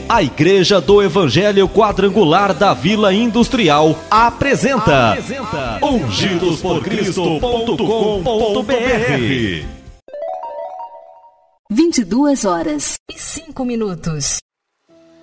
A Igreja do Evangelho Quadrangular da Vila Industrial apresenta ungidosporcristo.com.br. 22h05.